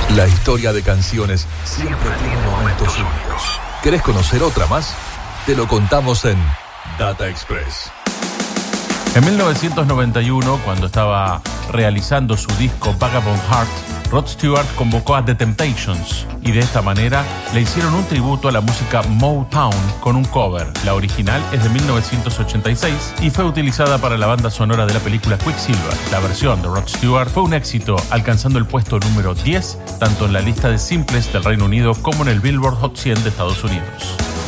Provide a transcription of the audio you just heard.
La historia de canciones siempre tiene momentos únicos. ¿Querés conocer otra más? Te lo contamos en Data Express. En 1991, cuando estaba realizando su disco Vagabond Heart, Rod Stewart convocó a The Temptations y de esta manera le hicieron un tributo a la música Motown con un cover. La original es de 1986 y fue utilizada para la banda sonora de la película Quicksilver. La versión de Rod Stewart fue un éxito, alcanzando el puesto número 10 tanto en la lista de simples del Reino Unido como en el Billboard Hot 100 de Estados Unidos.